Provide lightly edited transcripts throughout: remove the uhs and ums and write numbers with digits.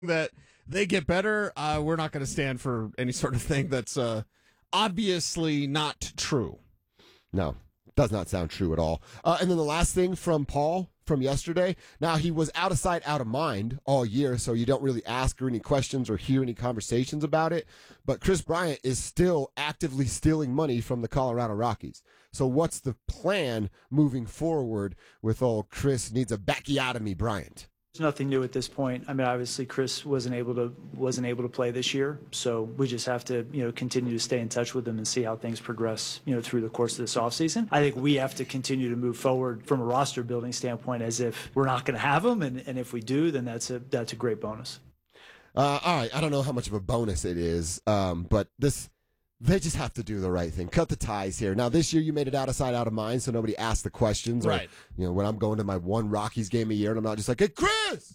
that they get better, we're not going to stand for any sort of thing that's obviously not true. No, does not sound true at all. And then the last thing from Paul from yesterday. Now, he was out of sight, out of mind all year, so you don't really ask her any questions or hear any conversations about it. But Chris Bryant is still actively stealing money from the Colorado Rockies. So what's the plan moving forward with old Chris needs a backiotomy Bryant? There's nothing new at this point. I mean, obviously, Chris wasn't able to play this year, so we just have to, continue to stay in touch with him and see how things progress, through the course of this offseason. I think we have to continue to move forward from a roster building standpoint as if we're not going to have him, and if we do, then that's a great bonus. All right, I don't know how much of a bonus it is, but they just have to do the right thing. Cut the ties here. Now, this year you made it out of sight, out of mind, so nobody asked the questions. Right. Or, when I'm going to my one Rockies game a year and I'm not just like, hey, Chris,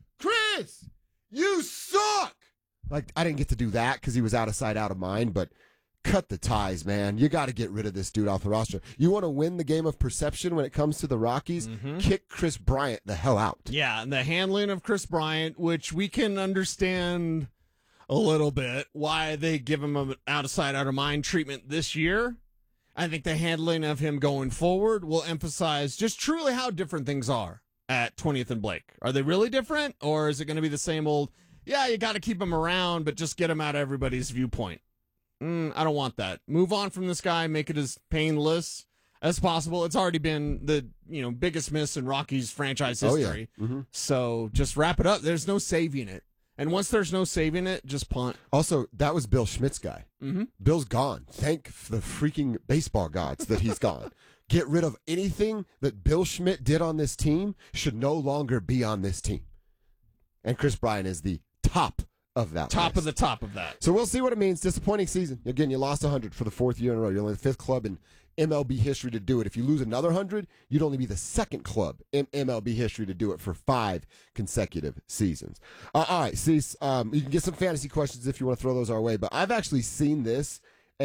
you suck. Like, I didn't get to do that because he was out of sight, out of mind, but cut the ties, man. You got to get rid of this dude off the roster. You want to win the game of perception when it comes to the Rockies? Mm-hmm. Kick Chris Bryant the hell out. Yeah, and the handling of Chris Bryant, which we can understand a little bit why they give him an out of sight, out of mind treatment this year. I think the handling of him going forward will emphasize just truly how different things are at 20th and Blake. Are they really different, or is it going to be the same old, yeah, you got to keep him around, but just get him out of everybody's viewpoint? I don't want that. Move on from this guy, make it as painless as possible. It's already been the biggest miss in Rockies franchise history. Oh, yeah. Mm-hmm. So just wrap it up. There's no saving it. And once there's no saving it, just punt. Also, that was Bill Schmidt's guy. Mm-hmm. Bill's gone. Thank the freaking baseball gods that he's gone. Get rid of anything that Bill Schmidt did on this team should no longer be on this team. And Chris Bryant is the top of that Top list. of the top of that. So we'll see what it means. Disappointing season. Again, you lost 100 for the fourth year in a row. You're only the fifth club in MLB history to do it. If you lose another 100, you'd only be the second club in MLB history to do it for 5 consecutive seasons. All right, Cease, you can get some fantasy questions if you want to throw those our way, but I've actually seen this.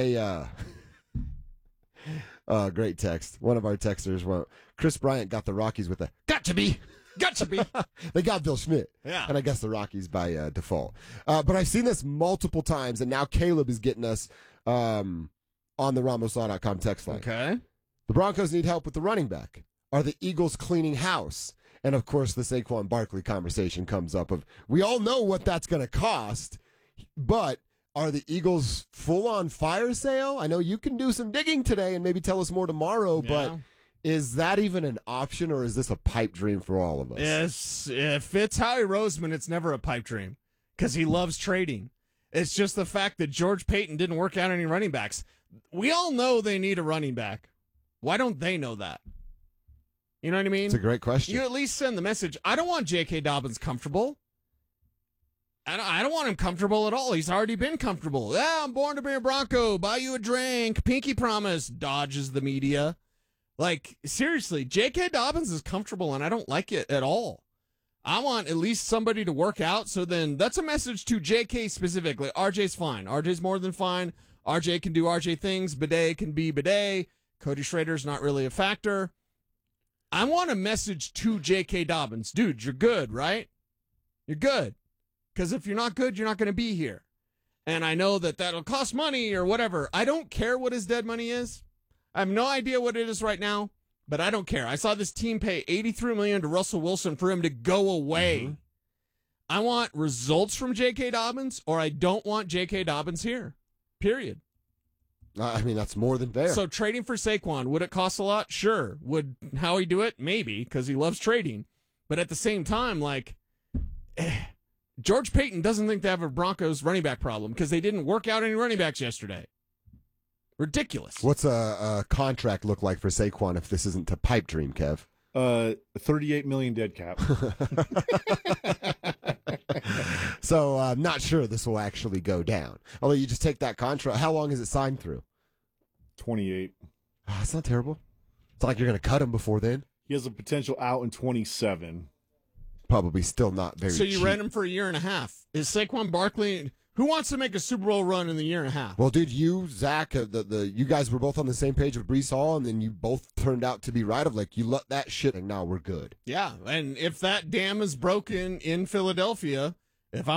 Great text. One of our texters wrote, Chris Bryant got the Rockies with a got to be. They got Bill Schmidt. Yeah. And I guess the Rockies by default. But I've seen this multiple times, and now Caleb is getting us on the RamosLaw.com text line. Okay. The Broncos need help with the running back. Are the Eagles cleaning house? And, of course, the Saquon Barkley conversation comes up of, we all know what that's going to cost, but are the Eagles full-on fire sale? I know you can do some digging today and maybe tell us more tomorrow, but is that even an option, or is this a pipe dream for all of us? Yes, if it's Howie Roseman, it's never a pipe dream because he loves trading. It's just the fact that George Payton didn't work out any running backs. We all know they need a running back. Why don't they know that? You know what I mean? It's a great question. You at least send the message. I don't want J.K. Dobbins comfortable. I don't want him comfortable at all. He's already been comfortable. Yeah, I'm born to be a Bronco. Buy you a drink. Pinky promise. Dodges the media. Like, seriously, J.K. Dobbins is comfortable, and I don't like it at all. I want at least somebody to work out, so then that's a message to J.K. specifically. RJ's fine. RJ's more than fine. RJ can do RJ things. Bidet can be Bidet. Cody Schrader's not really a factor. I want a message to J.K. Dobbins. Dude, you're good, right? You're good. Because if you're not good, you're not going to be here. And I know that that'll cost money or whatever. I don't care what his dead money is. I have no idea what it is right now, but I don't care. I saw this team pay $83 million to Russell Wilson for him to go away. Mm-hmm. I want results from J.K. Dobbins, or I don't want J.K. Dobbins here. Period. I mean, that's more than fair. So trading for Saquon, would it cost a lot? Sure. Would Howie do it? Maybe, because he loves trading. But at the same time, George Payton doesn't think they have a Broncos running back problem because they didn't work out any running backs yesterday. Ridiculous. What's a contract look like for Saquon if this isn't a pipe dream, Kev? $38 million dead cap. So I'm not sure this will actually go down. Although you just take that contract. How long is it signed through? 28. Oh, it's not terrible. It's not like you're going to cut him before then. He has a potential out in 27. Probably still not very So you cheap. rent him for a year and a half. Is Saquon Barkley... Who wants to make a Super Bowl run in the year and a half? Well, dude, you, Zach, you guys were both on the same page with Breece Hall, and then you both turned out to be right. You let that shit, and now we're good. Yeah, and if that dam is broken in Philadelphia, If I'm